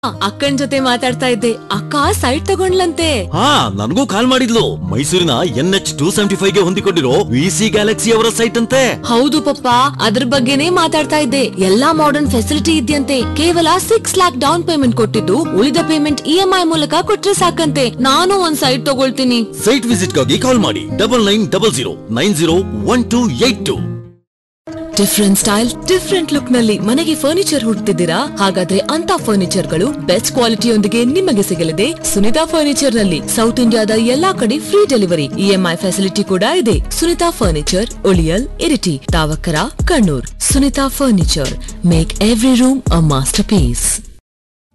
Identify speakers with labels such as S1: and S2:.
S1: ಅಕ್ಕನ್ ಜೊತೆ ಮಾತಾಡ್ತಾ ಇದ್ದೆ. ಅಕ್ಕ ಸೈಟ್ ತಗೊಂಡ್ಲಂತೆ.
S2: ಹಾ, ನನಗೂ ಕಾಲ್ ಮಾಡಿದ್ಲು. ಮೈಸೂರಿನ NH275 ಗೆ ಹೊಂದಿಕೊಂಡಿರೋ VC ಗ್ಯಾಲಕ್ಸಿ ಅವರ ಸೈಟ್ ಅಂತೆ.
S1: ಹೌದು ಪಪ್ಪ, ಅದ್ರ ಬಗ್ಗೆನೇ ಮಾತಾಡ್ತಾ ಇದ್ದೆ. ಎಲ್ಲಾ ಮಾಡರ್ನ್ ಫೆಸಿಲಿಟಿ ಇದೆಯಂತೆ. ಕೇವಲ 6 lakhs ಡೌನ್ ಪೇಮೆಂಟ್ ಕೊಟ್ಟಿದ್ದು ಉಳಿದ ಪೇಮೆಂಟ್ EMI ಮೂಲಕ ಕೊಟ್ರೆ ಸಾಕಂತೆ. ನಾನು ಒಂದ್ ಸೈಟ್ ತಗೊಳ್ತೀನಿ.
S2: ಸೈಟ್ ವಿಸಿಟ್ ಗಾಗಿ ಕಾಲ್ ಮಾಡಿ 9900901282.
S1: ಡಿಫ್ರೆಂಟ್ ಸ್ಟೈಲ್, ಡಿಫ್ರೆಂಟ್ ಲುಕ್ ನಲ್ಲಿ ಮನೆಗೆ ಫರ್ನಿಚರ್ ಹುಡುಕ್ತಿದ್ದೀರಾ? ಹಾಗಾದ್ರೆ ಅಂತ ಫರ್ನಿಚರ್ ಗಳು ಬೆಸ್ಟ್ ಕ್ವಾಲಿಟಿಯೊಂದಿಗೆ ನಿಮಗೆ ಸಿಗಲಿದೆ ಸುನಿತಾ ಫರ್ನಿಚರ್ ನಲ್ಲಿ. ಸೌತ್ ಇಂಡಿಯಾದ ಎಲ್ಲಾ ಕಡೆ ಫ್ರೀ ಡೆಲಿವರಿ, EMI ಫೆಸಿಲಿಟಿ ಕೂಡ ಇದೆ. Sunita furniture, ಉಳಿಯಲ್, Iritty, ತಾವಕರ, Kannur. Sunita furniture, make every room ಅ ಮಾಸ್ಟರ್ ಪೀಸ್.